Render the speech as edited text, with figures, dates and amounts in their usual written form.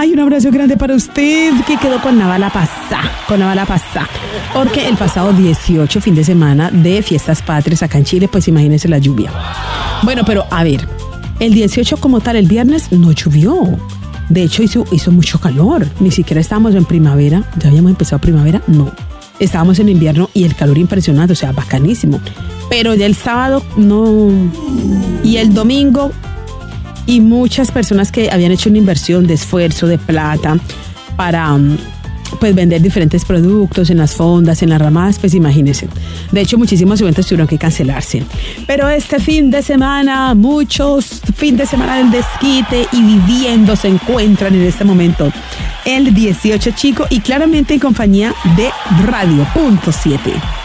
Ay, un abrazo grande para usted que quedó con la bala pasá, porque el pasado 18, fin de semana de fiestas patrias acá en Chile, pues imagínense la lluvia. Bueno, pero a ver, el 18 como tal, el viernes, no llovió. De hecho, hizo mucho calor. Ni siquiera estábamos en primavera. ¿Ya habíamos empezado primavera? No. Estábamos en invierno y el calor impresionante, o sea, bacanísimo. Pero ya el sábado, no. Y el domingo, y muchas personas que habían hecho una inversión de esfuerzo, de plata, para pues vender diferentes productos en las fondas, en las ramadas, pues imagínense. De hecho, muchísimos eventos tuvieron que cancelarse. Pero este fin de semana, muchos fin de semana del desquite y viviendo se encuentran en este momento el 18 Chico y claramente en compañía de Radio Punto 7.